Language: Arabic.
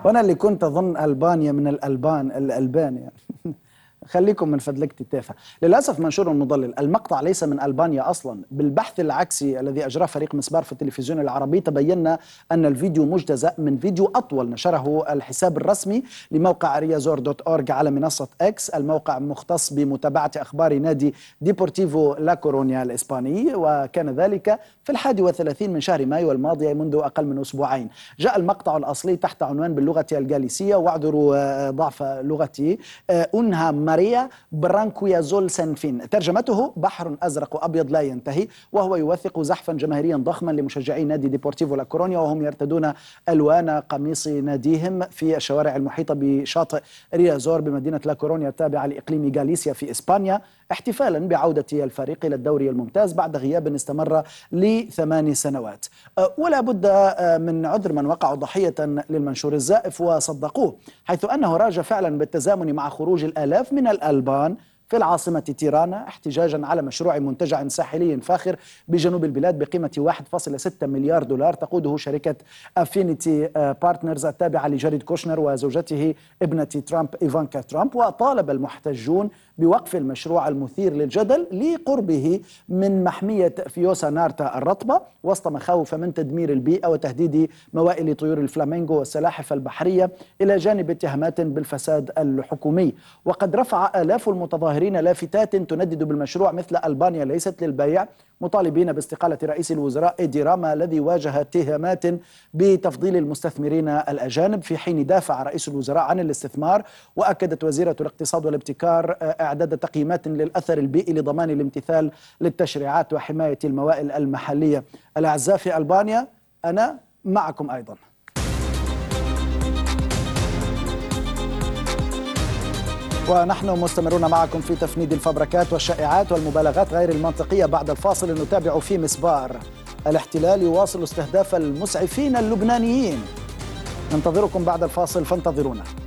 وانا اللي كنت اظن البانيا من الالبان يعني. خليكم من فضلك تتافه. للاسف منشور مضلل، المقطع ليس من البانيا اصلا. بالبحث العكسي الذي اجراه فريق مسبار في التلفزيون العربي تبين ان الفيديو مجتزأ من فيديو اطول نشره الحساب الرسمي لموقع ريازور.org على منصه اكس، الموقع مختص بمتابعه اخبار نادي ديبورتيفو لا كورونيا الاسباني، وكان ذلك في 31 من شهر مايو الماضي منذ اقل من اسبوعين. جاء المقطع الاصلي تحت عنوان باللغه الجاليسيه، واعذروا ضعف لغتي، انها ماريا برانكويازول سانفين، ترجمته بحر أزرق وأبيض لا ينتهي، وهو يوثق زحفا جماهيريا ضخما لمشجعي نادي ديبورتيفو لا كورونيا وهم يرتدون ألوان قميص ناديهم في الشوارع المحيطة بشاطئ ريازور بمدينة لا كورونيا التابعة لإقليم غاليسيا في إسبانيا، احتفالا بعودة الفريق إلى الدوري الممتاز بعد غياب استمر ل8 سنوات. ولا بد من عذر من وقعوا ضحية للمنشور الزائف وصدقوه، حيث أنه راج فعلا بالتزامن مع خروج الآلاف من الألبان في العاصمة تيرانا احتجاجا على مشروع منتجع ساحلي فاخر بجنوب البلاد بقيمة 1.6 مليار دولار تقوده شركة أفينيتي بارتنرز التابعة لجاريد كوشنر وزوجته ابنة ترامب إيفانكا ترامب. وطالب المحتجون بوقف المشروع المثير للجدل لقربه من محمية فيوسا نارتا الرطبة وسط مخاوف من تدمير البيئة وتهديد موائل طيور الفلامينغو والسلاحف البحرية، إلى جانب اتهامات بالفساد الحكومي. وقد رفع آلاف المتظاهرين لافتات تندد بالمشروع مثل ألبانيا ليست للبيع، مطالبين باستقالة رئيس الوزراء إيدي راما الذي واجه اتهامات بتفضيل المستثمرين الأجانب، في حين دافع رئيس الوزراء عن الاستثمار. وأكدت وزيرة الاقتصاد والابتكار إعداد تقييمات للأثر البيئي لضمان الامتثال للتشريعات وحماية الموائل المحلية. الأعزاء في ألبانيا، أنا معكم أيضا. ونحن مستمرون معكم في تفنيد الفبركات والشائعات والمبالغات غير المنطقية. بعد الفاصل نتابع في مسبار: الاحتلال يواصل استهداف المسعفين اللبنانيين. ننتظركم بعد الفاصل، فانتظرونا.